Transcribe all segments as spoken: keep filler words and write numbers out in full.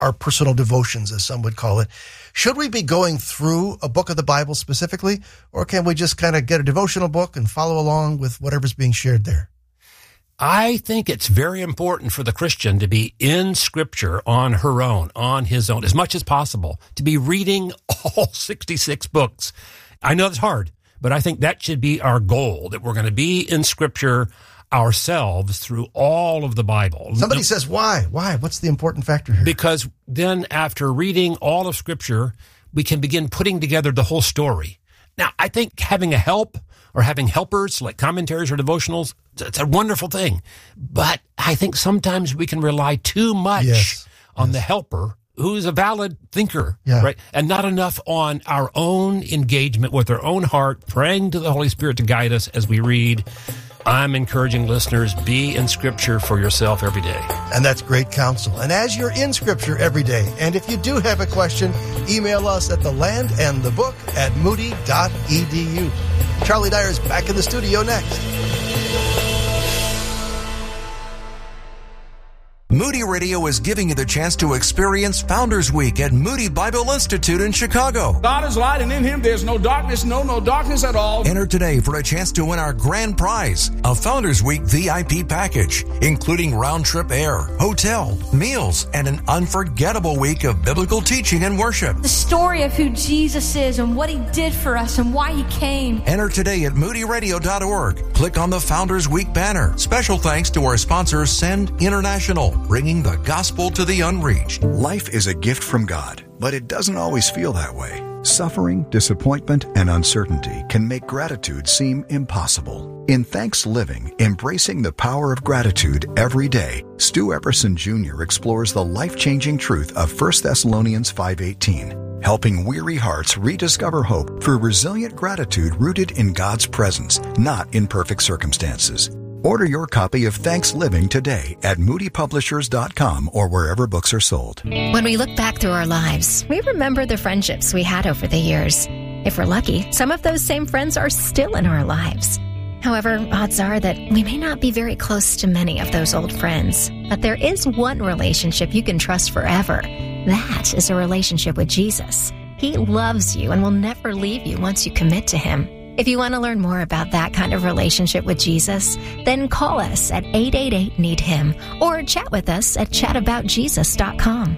our personal devotions, as some would call it. Should we be going through a book of the Bible specifically, or can we just kind of get a devotional book and follow along with whatever's being shared there? I think it's very important for the Christian to be in Scripture on her own, on his own, as much as possible, to be reading all sixty-six books. I know it's hard, but I think that should be our goal, that we're going to be in Scripture ourselves through all of the Bible. Somebody says, why? Why? What's the important factor here? Because then after reading all of Scripture, we can begin putting together the whole story. Now, I think having a help or having helpers like commentaries or devotionals, it's a wonderful thing. But I think sometimes we can rely too much yes. on yes. the helper who's a valid thinker, yeah. right? And not enough on our own engagement with our own heart, praying to the Holy Spirit to guide us as we read. I'm encouraging listeners, be in Scripture for yourself every day. And that's great counsel. And as you're in Scripture every day, and if you do have a question, email us at the land and the book at moody dot e d u. Charlie Dyer's back in the studio next. Moody Radio is giving you the chance to experience Founders Week at Moody Bible Institute in Chicago. God is light, and in Him there's no darkness, no, no darkness at all. Enter today for a chance to win our grand prize, a Founders Week V I P package, including round-trip air, hotel, meals, and an unforgettable week of biblical teaching and worship. The story of who Jesus is and what He did for us and why He came. Enter today at moody radio dot org. Click on the Founders Week banner. Special thanks to our sponsor, Send International, bringing the gospel to the unreached. Life is a gift from God, but it doesn't always feel that way. Suffering, disappointment, and uncertainty can make gratitude seem impossible. In Thanks Living, Embracing the Power of Gratitude Every Day, Stu Epperson Junior explores the life-changing truth of First Thessalonians five eighteen, helping weary hearts rediscover hope through resilient gratitude rooted in God's presence, not in perfect circumstances. Order your copy of Thanks Living today at moody publishers dot com or wherever books are sold. When we look back through our lives, we remember the friendships we had over the years. If we're lucky, some of those same friends are still in our lives. However, odds are that we may not be very close to many of those old friends. But there is one relationship you can trust forever. That is a relationship with Jesus. He loves you and will never leave you once you commit to Him. If you want to learn more about that kind of relationship with Jesus, then call us at eight eight eight, need him or chat with us at chat about jesus dot com.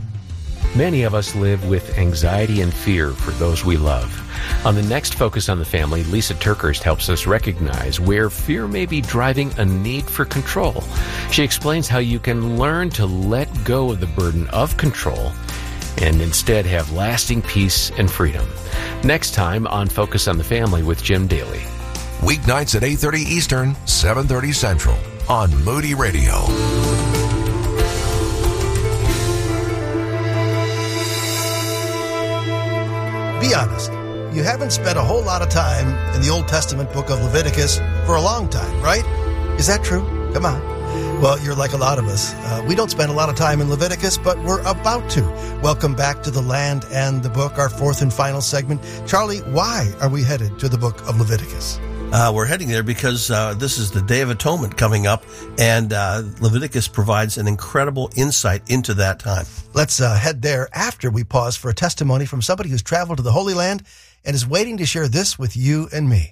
Many of us live with anxiety and fear for those we love. On the next Focus on the Family, Lisa Turkhurst helps us recognize where fear may be driving a need for control. She explains how you can learn to let go of the burden of control and instead have lasting peace and freedom. Next time on Focus on the Family with Jim Daly. Weeknights at eight thirty Eastern, seven thirty Central on Moody Radio. Be honest. You haven't spent a whole lot of time in the Old Testament book of Leviticus for a long time, right? Is that true? Come on. Well, you're like a lot of us. Uh, we don't spend a lot of time in Leviticus, but we're about to. Welcome back to The Land and the Book, our fourth and final segment. Charlie, why are we headed to the book of Leviticus? Uh, we're heading there because uh, this is the Day of Atonement coming up, and uh, Leviticus provides an incredible insight into that time. Let's uh, head there after we pause for a testimony from somebody who's traveled to the Holy Land and is waiting to share this with you and me.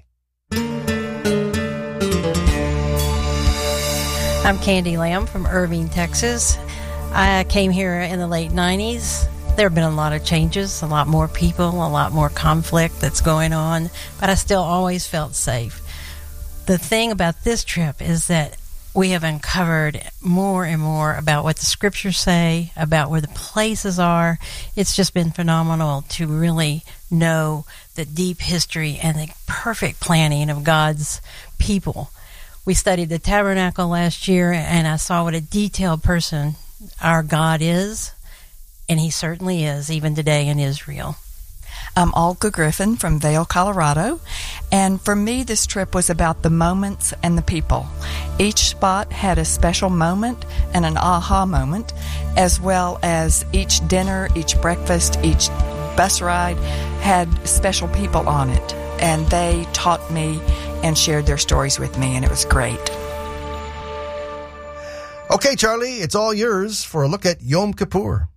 I'm Candy Lamb from Irving, Texas. I came here in the late nineties. There have been a lot of changes, a lot more people, a lot more conflict that's going on, but I still always felt safe. The thing about this trip is that we have uncovered more and more about what the scriptures say, about where the places are. It's just been phenomenal to really know the deep history and the perfect planning of God's people. We studied the tabernacle last year, and I saw what a detailed person our God is, and He certainly is, even today in Israel. I'm Olga Griffin from Vail, Colorado, and for me this trip was about the moments and the people. Each spot had a special moment and an aha moment, as well as each dinner, each breakfast, each bus ride had special people on it, and they taught me and shared their stories with me, and it was great. Okay, Charlie, it's all yours for a look at Yom Kippur.